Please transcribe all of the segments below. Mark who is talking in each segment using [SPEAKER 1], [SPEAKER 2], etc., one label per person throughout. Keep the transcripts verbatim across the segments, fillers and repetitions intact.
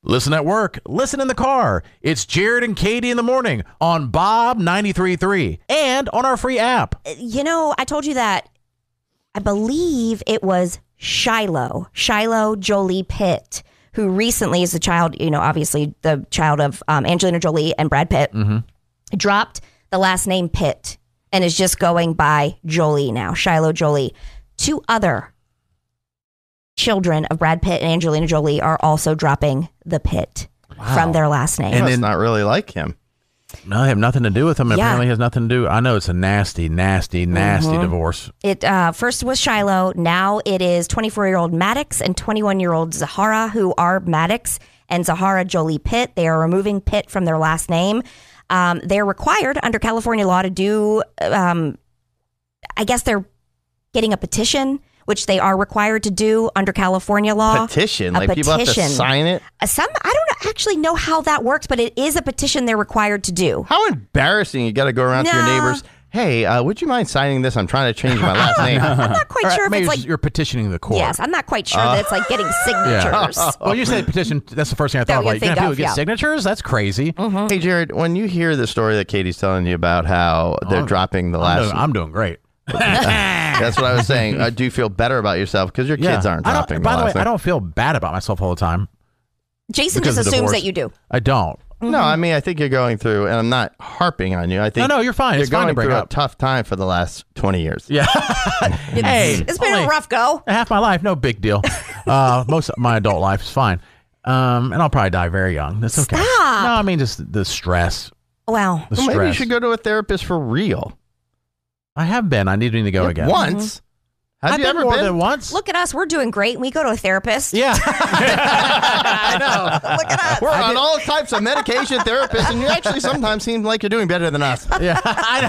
[SPEAKER 1] Listen at work. Listen in the car. It's Jared and Katie in the morning on Bob ninety-three point three and on our free app.
[SPEAKER 2] You know, I told you that I believe it was Shiloh, Shiloh Jolie Pitt, who recently is the child, you know, obviously the child of um, Angelina Jolie and Brad Pitt, mm-hmm. dropped the last name Pitt and is just going by Jolie now, Shiloh Jolie. Two other children of Brad Pitt and Angelina Jolie are also dropping the Pitt wow. from their last name.
[SPEAKER 3] And it's not really like him.
[SPEAKER 1] No, they have nothing to do with him.
[SPEAKER 2] Yeah.
[SPEAKER 1] Apparently has nothing to do. I know it's a nasty, nasty, nasty
[SPEAKER 2] mm-hmm.
[SPEAKER 1] divorce.
[SPEAKER 2] It uh, first was Shiloh. Now it is twenty-four-year-old Maddox and twenty-one-year-old Zahara, who are Maddox and Zahara Jolie Pitt. They are removing Pitt from their last name. Um, they're required under California law to do, um, I guess they're getting a petition, which they are required to do under California law.
[SPEAKER 3] Petition?
[SPEAKER 2] A
[SPEAKER 3] like
[SPEAKER 2] petition.
[SPEAKER 3] people have to sign it?
[SPEAKER 2] Uh, some I don't actually know how that works, but it is a petition they're required to do.
[SPEAKER 3] How embarrassing. You got to go around
[SPEAKER 2] nah.
[SPEAKER 3] to your neighbors. Hey, uh, would you mind signing this? I'm trying to change my last name.
[SPEAKER 2] I'm not quite
[SPEAKER 1] Right,
[SPEAKER 2] sure if
[SPEAKER 1] maybe
[SPEAKER 2] it's like...
[SPEAKER 1] you're petitioning the court.
[SPEAKER 2] Yes, I'm not quite sure
[SPEAKER 3] Uh,
[SPEAKER 2] that it's like getting signatures.
[SPEAKER 1] Yeah. Well, you said petition. That's the first thing I thought.
[SPEAKER 2] That you
[SPEAKER 1] Like, you
[SPEAKER 2] think
[SPEAKER 1] have people
[SPEAKER 2] of,
[SPEAKER 1] get
[SPEAKER 2] yeah.
[SPEAKER 1] signatures? That's crazy.
[SPEAKER 2] Mm-hmm.
[SPEAKER 3] Hey, Jared, when you hear the story that Katie's telling you about how they're
[SPEAKER 1] Oh,
[SPEAKER 3] dropping the
[SPEAKER 1] I'm
[SPEAKER 3] last...
[SPEAKER 1] doing, I'm doing great.
[SPEAKER 3] That's what I was saying. Uh, do you feel better about yourself? Because your kids
[SPEAKER 1] Yeah.
[SPEAKER 3] aren't
[SPEAKER 1] I don't-
[SPEAKER 3] dropping
[SPEAKER 1] By
[SPEAKER 3] the
[SPEAKER 1] the way,
[SPEAKER 3] last
[SPEAKER 1] I
[SPEAKER 3] name.
[SPEAKER 1] don't feel bad about myself all the time.
[SPEAKER 2] Jason
[SPEAKER 1] Because
[SPEAKER 2] just
[SPEAKER 1] of
[SPEAKER 2] assumes
[SPEAKER 1] divorce.
[SPEAKER 2] that you do.
[SPEAKER 1] I don't.
[SPEAKER 3] No, I mean, I think you're going through, and I'm not harping on you. I think
[SPEAKER 1] No, no, you're fine.
[SPEAKER 3] You're
[SPEAKER 1] It's fine
[SPEAKER 3] going
[SPEAKER 1] to bring
[SPEAKER 3] through
[SPEAKER 1] up.
[SPEAKER 3] a tough time for the last twenty years.
[SPEAKER 1] Yeah. Hey,
[SPEAKER 2] It's been
[SPEAKER 1] only
[SPEAKER 2] a rough go.
[SPEAKER 1] half my life, no big deal. Uh, most of my adult life is fine. Um, and I'll probably die very young. That's okay.
[SPEAKER 2] Stop.
[SPEAKER 1] No, I mean just the stress.
[SPEAKER 2] Wow.
[SPEAKER 1] The
[SPEAKER 3] Well,
[SPEAKER 1] stress.
[SPEAKER 3] maybe you should go to a therapist for real.
[SPEAKER 1] I have been. I need to go again.
[SPEAKER 3] Once. Have
[SPEAKER 1] I've
[SPEAKER 3] you
[SPEAKER 1] been
[SPEAKER 3] ever
[SPEAKER 1] more
[SPEAKER 3] been?
[SPEAKER 1] than once.
[SPEAKER 2] Look at us. We're doing great. We go to a therapist.
[SPEAKER 1] Yeah. I know.
[SPEAKER 2] Look at us.
[SPEAKER 3] We're on all types of medication therapists, and you actually sometimes seem like you're doing better than us.
[SPEAKER 1] Yeah,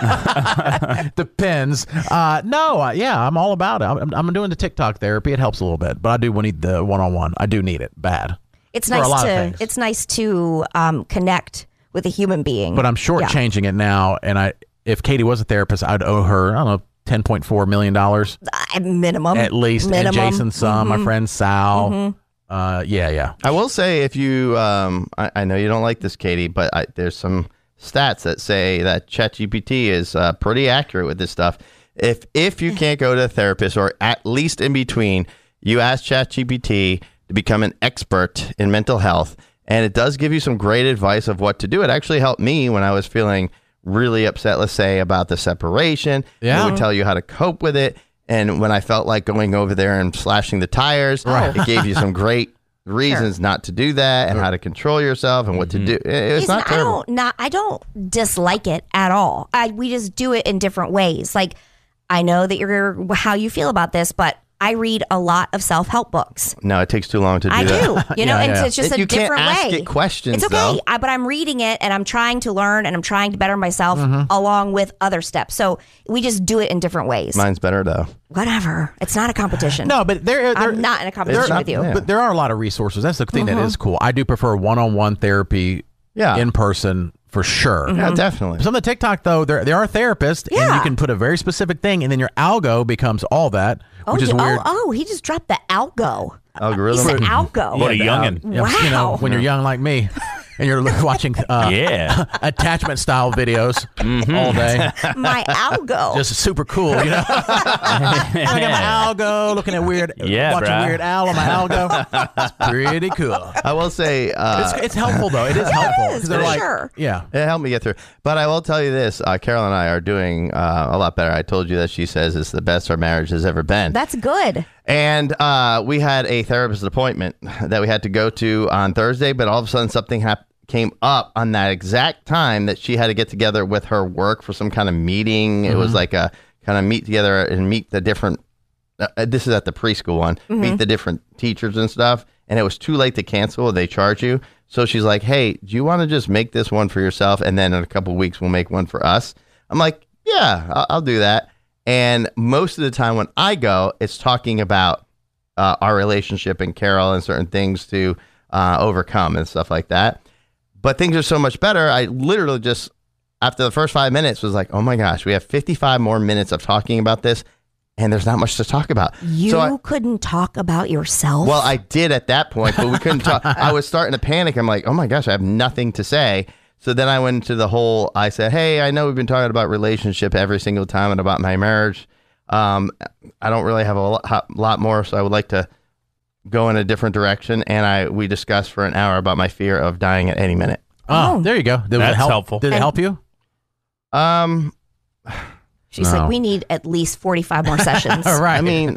[SPEAKER 1] I know. Depends. Uh, no, uh, yeah, I'm all about it. I'm, I'm doing the TikTok therapy. It helps a little bit, but I do need the one-on-one. I do need it bad.
[SPEAKER 2] It's
[SPEAKER 1] For a
[SPEAKER 2] nice
[SPEAKER 1] lot of
[SPEAKER 2] to
[SPEAKER 1] things.
[SPEAKER 2] it's nice to um, connect with a human being.
[SPEAKER 1] But I'm
[SPEAKER 2] Yeah.
[SPEAKER 1] shortchanging it now, and I if Katie was a therapist, I'd owe her, I don't know, ten point four million dollars
[SPEAKER 2] Uh, minimum.
[SPEAKER 1] at least.
[SPEAKER 2] Minimum.
[SPEAKER 1] And Jason some,
[SPEAKER 2] Mhm.
[SPEAKER 1] my friend Sal.
[SPEAKER 2] Mhm.
[SPEAKER 1] Uh, yeah, yeah.
[SPEAKER 3] I will say, if you, um, I, I know you don't like this, Katie, but I, there's some stats that say that ChatGPT is uh, pretty accurate with this stuff. If if you can't go to a therapist, or at least in between, you ask ChatGPT to become an expert in mental health, and it does give you some great advice of what to do. It actually helped me when I was feeling really upset, let's say, about the separation.
[SPEAKER 1] Yeah.
[SPEAKER 3] It would tell you how to cope with it. And when I felt like going over there and slashing the tires,
[SPEAKER 1] Right.
[SPEAKER 3] it gave you some great reasons not to do that, and how to control yourself and what to do. It- It's
[SPEAKER 2] Jason,
[SPEAKER 3] not terrible.
[SPEAKER 2] I don't not I don't dislike it at all. I we just do it in different ways. Like I know that you're how you feel about this, but I read a lot of self-help books.
[SPEAKER 3] No, it takes too long to do
[SPEAKER 2] I
[SPEAKER 3] that.
[SPEAKER 2] do, you know,
[SPEAKER 1] Yeah,
[SPEAKER 2] and
[SPEAKER 1] yeah.
[SPEAKER 2] so it's just
[SPEAKER 3] If
[SPEAKER 2] a
[SPEAKER 3] you can't
[SPEAKER 2] different
[SPEAKER 3] ask
[SPEAKER 2] way.
[SPEAKER 3] it questions,
[SPEAKER 2] it's okay,
[SPEAKER 3] though.
[SPEAKER 2] I, but I'm reading it and I'm trying to learn and I'm trying to better myself along with other steps. So we just do it in different ways.
[SPEAKER 3] Mine's better, though.
[SPEAKER 2] Whatever. It's not a competition.
[SPEAKER 1] No, but there, there
[SPEAKER 2] I'm not in a competition
[SPEAKER 3] not-
[SPEAKER 2] with you.
[SPEAKER 3] yeah.
[SPEAKER 1] But there are a lot of resources. That's the thing that is cool. I do prefer one-on-one therapy
[SPEAKER 3] Yeah.
[SPEAKER 1] in person for sure.
[SPEAKER 3] Yeah, definitely.
[SPEAKER 1] Some of the TikTok though, there there are therapists, and
[SPEAKER 2] Yeah.
[SPEAKER 1] you can put a very specific thing, and then your algo becomes all that,
[SPEAKER 2] Oh,
[SPEAKER 1] which is
[SPEAKER 2] you-
[SPEAKER 1] weird.
[SPEAKER 2] oh, oh, he just dropped the algo. He
[SPEAKER 3] Algorithm.
[SPEAKER 2] said algo.
[SPEAKER 4] What a
[SPEAKER 1] the
[SPEAKER 4] youngin'.
[SPEAKER 1] al- yeah, You know,
[SPEAKER 2] Wow.
[SPEAKER 1] when you're young like me, and you're watching uh,
[SPEAKER 4] Yeah.
[SPEAKER 1] attachment style videos all day,
[SPEAKER 2] My algo.
[SPEAKER 1] just super cool. You know, looking at my algo, looking at weird,
[SPEAKER 4] Yeah,
[SPEAKER 1] watching
[SPEAKER 4] bruh.
[SPEAKER 1] Weird Al on my algo. It's pretty cool.
[SPEAKER 3] I will say uh,
[SPEAKER 1] It's, it's helpful though. It is helpful
[SPEAKER 2] is,
[SPEAKER 1] they're
[SPEAKER 2] for
[SPEAKER 1] like,
[SPEAKER 2] sure.
[SPEAKER 1] yeah.
[SPEAKER 3] it helped me get through. But I will tell you this: uh, Carol and I are doing uh, a lot better. I told you that she says it's the best our marriage has ever been.
[SPEAKER 2] That's good.
[SPEAKER 3] And uh, we had a therapist appointment that we had to go to on Thursday, but all of a sudden something hap- came up on that exact time that she had to get together with her work for some kind of meeting. It was like a kind of meet together and meet the different, uh, this is at the preschool one, meet the different teachers and stuff. And it was too late to cancel. They charge you. So she's like, hey, do you want to just make this one for yourself? And then in a couple of weeks, we'll make one for us. I'm like, yeah, I'll, I'll do that. And most of the time when I go, it's talking about uh, our relationship and Carol and certain things to uh, overcome and stuff like that. But things are so much better. I literally just, after the first five minutes, was like, oh my gosh, we have fifty-five more minutes of talking about this. and there's not much to talk about.
[SPEAKER 2] You
[SPEAKER 3] so I,
[SPEAKER 2] couldn't talk about yourself?
[SPEAKER 3] well, I did at that point, but we couldn't talk. I was starting to panic. I'm like, oh my gosh, I have nothing to say. So then I went into the whole, I said, hey, I know we've been talking about relationship every single time and about my marriage. Um, I don't really have a lot, lot more, so I would like to go in a different direction. And I we discussed for an hour about my fear of dying at any minute.
[SPEAKER 1] Oh,
[SPEAKER 2] Oh.
[SPEAKER 1] there you go. Did
[SPEAKER 4] That's
[SPEAKER 1] it help?
[SPEAKER 4] helpful.
[SPEAKER 1] Did it
[SPEAKER 2] And-
[SPEAKER 1] help you?
[SPEAKER 3] Um,
[SPEAKER 2] She's
[SPEAKER 1] No.
[SPEAKER 2] like, we need at least forty-five more sessions.
[SPEAKER 1] All right.
[SPEAKER 3] I mean,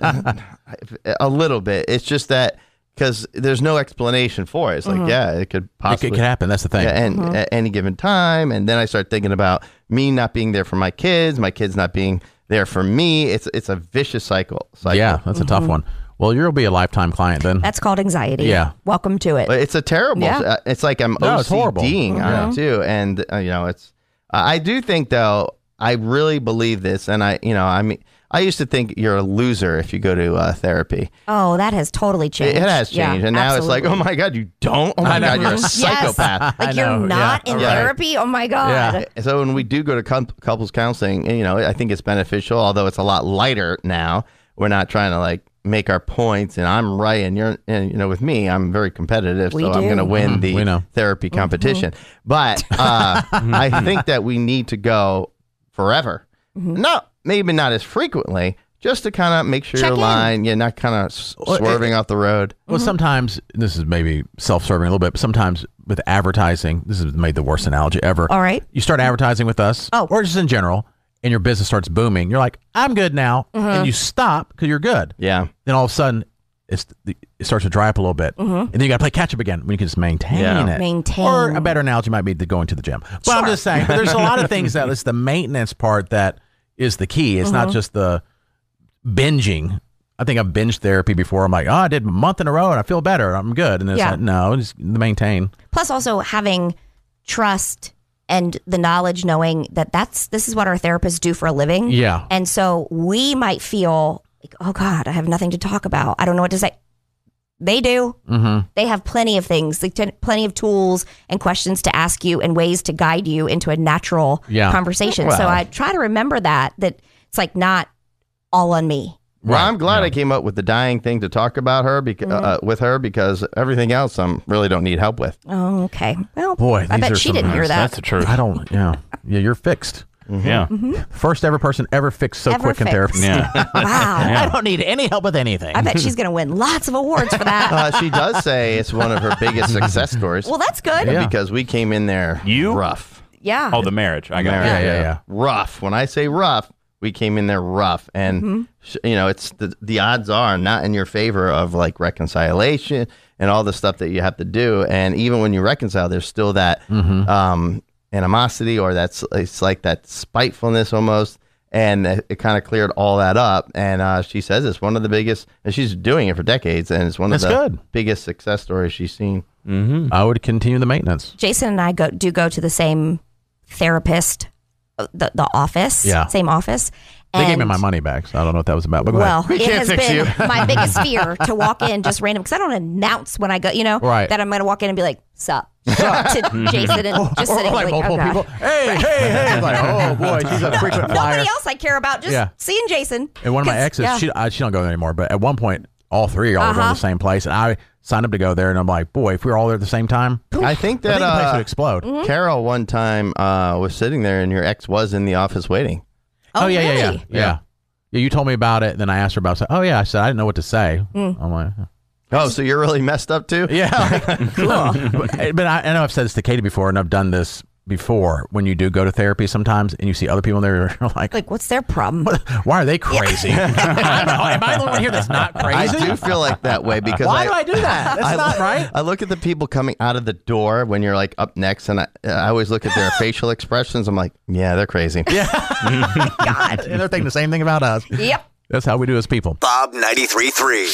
[SPEAKER 3] a little bit. It's just that because there's no explanation for it. It's like, yeah, it could
[SPEAKER 1] it
[SPEAKER 3] possibly
[SPEAKER 1] could, could happen. That's the thing.
[SPEAKER 3] Yeah, and at any given time. And then I start thinking about me not being there for my kids, my kids not being there for me. It's it's a vicious cycle. cycle.
[SPEAKER 1] Yeah, that's a tough one. Well, you'll be a lifetime client then.
[SPEAKER 2] That's called anxiety.
[SPEAKER 1] Yeah.
[SPEAKER 2] Welcome to it.
[SPEAKER 3] But it's a terrible.
[SPEAKER 2] Yeah.
[SPEAKER 3] uh, It's like I'm
[SPEAKER 1] No, it's horrible.
[SPEAKER 3] OCDing on it too, and uh, you know, it's. Uh, I do think though. I really believe this, and I, you know, I mean, I used to think you're a loser if you go to uh, therapy.
[SPEAKER 2] Oh, that has totally
[SPEAKER 3] It,
[SPEAKER 2] changed.
[SPEAKER 3] it has changed,
[SPEAKER 2] Yeah,
[SPEAKER 3] and now
[SPEAKER 2] absolutely.
[SPEAKER 3] it's like, oh my god, you don't. Oh my
[SPEAKER 1] I know.
[SPEAKER 3] god, you're a
[SPEAKER 2] Yes.
[SPEAKER 3] psychopath.
[SPEAKER 2] Like
[SPEAKER 1] I
[SPEAKER 2] you're
[SPEAKER 1] know,
[SPEAKER 2] not
[SPEAKER 1] yeah.
[SPEAKER 2] in
[SPEAKER 3] Right.
[SPEAKER 2] therapy? Oh my God.
[SPEAKER 1] Yeah.
[SPEAKER 3] So when we do go to com- couples counseling, you know, I think it's beneficial, although it's a lot lighter now. We're not trying to like make our points and I'm right and you're, and, you know, with me, I'm very competitive.
[SPEAKER 2] We
[SPEAKER 3] so I'm
[SPEAKER 2] do.
[SPEAKER 3] going to win the
[SPEAKER 1] We know.
[SPEAKER 3] therapy competition. But uh, I think that we need to go forever. No, maybe not as frequently, just to kind of make sure
[SPEAKER 2] Check
[SPEAKER 3] you're
[SPEAKER 2] in.
[SPEAKER 3] lying. You're not kind of
[SPEAKER 1] Well,
[SPEAKER 3] swerving
[SPEAKER 1] it-
[SPEAKER 3] off the road.
[SPEAKER 1] Well, sometimes this is maybe self-serving a little bit, but sometimes with advertising, this has made the worst analogy ever.
[SPEAKER 2] All right.
[SPEAKER 1] You start advertising with us,
[SPEAKER 2] Oh.
[SPEAKER 1] or just in general, and your business starts booming. You're like, I'm good now, and you stop because you're good.
[SPEAKER 3] Yeah.
[SPEAKER 1] Then all of a sudden, it's it starts to dry up a little bit, and then you got to play catch up again when you can just maintain
[SPEAKER 3] Yeah.
[SPEAKER 1] it.
[SPEAKER 2] Maintain.
[SPEAKER 1] Or a better analogy might be to going to the gym. But I'm
[SPEAKER 2] Sure.
[SPEAKER 1] just saying, but there's a lot of things that it's the maintenance part that is the key. It's not just the binging. I think I've binged therapy before. I'm like, oh, I did a month in a row and I feel better. I'm good. And it's
[SPEAKER 2] Yeah.
[SPEAKER 1] like, no, just maintain.
[SPEAKER 2] Plus also having trust and the knowledge knowing that that's this is what our therapists do for a living.
[SPEAKER 1] Yeah.
[SPEAKER 2] And so we might feel like, oh God, I have nothing to talk about. I don't know what to say. They do.
[SPEAKER 1] Mm-hmm.
[SPEAKER 2] They have plenty of things, like t- plenty of tools and questions to ask you and ways to guide you into a natural
[SPEAKER 1] Yeah.
[SPEAKER 2] conversation. So
[SPEAKER 1] Well.
[SPEAKER 2] I try to remember that, that it's like not all on me.
[SPEAKER 3] Well,
[SPEAKER 1] Right.
[SPEAKER 3] I'm glad
[SPEAKER 1] Yeah.
[SPEAKER 3] I came up with the dying thing to talk about her because uh, with her because everything else I am really don't need help with.
[SPEAKER 2] Oh, okay. Well,
[SPEAKER 1] Boy,
[SPEAKER 2] I
[SPEAKER 1] these
[SPEAKER 2] bet
[SPEAKER 1] are
[SPEAKER 2] she
[SPEAKER 1] some-
[SPEAKER 2] didn't hear that.
[SPEAKER 4] That's the truth.
[SPEAKER 1] I don't, yeah. Yeah, you're fixed.
[SPEAKER 4] Yeah.
[SPEAKER 1] First ever person ever fixed so
[SPEAKER 2] Ever
[SPEAKER 1] quick in therapy.
[SPEAKER 2] fixed.
[SPEAKER 4] Yeah.
[SPEAKER 2] Wow.
[SPEAKER 1] I don't need any help with anything.
[SPEAKER 2] I bet she's going to win lots of awards for that.
[SPEAKER 3] Uh, she does say it's one of her biggest success stories
[SPEAKER 2] Well, that's good.
[SPEAKER 1] Yeah.
[SPEAKER 3] because we came in there
[SPEAKER 4] You?
[SPEAKER 3] rough.
[SPEAKER 2] Yeah.
[SPEAKER 4] Oh, the marriage. I got
[SPEAKER 3] Marriage.
[SPEAKER 4] it.
[SPEAKER 1] Yeah, yeah, yeah.
[SPEAKER 3] Rough. When I say rough, we came in there rough. And, sh- you know, it's the, the odds are not in your favor of like reconciliation and all the stuff that you have to do. And even when you reconcile, there's still that um, animosity or that's it's like that spitefulness almost. And it, it kind of cleared all that up. And uh, she says it's one of the biggest, and she's doing it for decades. And it's one of
[SPEAKER 1] That's
[SPEAKER 3] the
[SPEAKER 1] good.
[SPEAKER 3] biggest success stories she's seen.
[SPEAKER 1] I would continue the maintenance.
[SPEAKER 2] Jason and I go do go to the same therapist, uh, the the office.
[SPEAKER 1] Yeah.
[SPEAKER 2] Same office.
[SPEAKER 1] They gave me
[SPEAKER 2] And-
[SPEAKER 1] my money back, so I don't know what that was about. But go
[SPEAKER 2] Well,
[SPEAKER 1] ahead.
[SPEAKER 3] We
[SPEAKER 2] it
[SPEAKER 3] can't
[SPEAKER 2] has
[SPEAKER 3] fix
[SPEAKER 2] been
[SPEAKER 3] you.
[SPEAKER 2] my biggest fear to walk in just random because I don't announce when I go, you know,
[SPEAKER 1] Right.
[SPEAKER 2] that I'm going to walk in and be like, "Sup," to Jason and just
[SPEAKER 1] Or
[SPEAKER 2] sitting
[SPEAKER 1] like
[SPEAKER 2] like,
[SPEAKER 1] multiple
[SPEAKER 2] oh,
[SPEAKER 1] people.
[SPEAKER 2] God.
[SPEAKER 1] Hey, hey, hey. It's like, oh boy, she's a frequent flyer.
[SPEAKER 2] Nobody else I care about, just
[SPEAKER 1] Yeah.
[SPEAKER 2] seeing Jason.
[SPEAKER 1] And one of my
[SPEAKER 2] 'Cause-
[SPEAKER 1] exes,
[SPEAKER 2] yeah.
[SPEAKER 1] she uh, she don't go there anymore. But at one point, all three are all going to
[SPEAKER 2] Uh-huh.
[SPEAKER 1] the same place, and I signed up to go there. And I'm like, boy, if we were all there at the same time,
[SPEAKER 3] I think
[SPEAKER 1] I
[SPEAKER 3] that
[SPEAKER 1] think the place
[SPEAKER 3] uh,
[SPEAKER 1] would explode.
[SPEAKER 2] Mm-hmm.
[SPEAKER 3] Carol one time uh, was sitting there and your ex was in the office waiting.
[SPEAKER 2] Oh,
[SPEAKER 1] yeah, yeah, yeah,
[SPEAKER 2] really?
[SPEAKER 1] yeah, yeah. You told me about it, and then I asked her about it. I said, oh yeah, I said I didn't know what to say.
[SPEAKER 2] Mm.
[SPEAKER 1] I'm like,
[SPEAKER 3] Oh, so you're really messed up too?
[SPEAKER 1] yeah, like, cool. But, but I, I know I've said this to Katie before, and I've done this before. When you do go to therapy, sometimes, and you see other people there, you're like,
[SPEAKER 2] Like, what's their problem?
[SPEAKER 1] why are they crazy? I don't know. Am I the one here that's not
[SPEAKER 3] I
[SPEAKER 1] crazy?
[SPEAKER 3] do feel like that way because
[SPEAKER 1] Why
[SPEAKER 3] I,
[SPEAKER 1] do I do that? That's
[SPEAKER 3] I,
[SPEAKER 1] not right.
[SPEAKER 3] I look at the people coming out of the door when you're like up next, and I, I always look at their facial expressions. I'm like, yeah, they're crazy.
[SPEAKER 1] God, and they're thinking the same thing about us.
[SPEAKER 2] Yep.
[SPEAKER 1] That's how we do as people.
[SPEAKER 5] Bob ninety-three point three.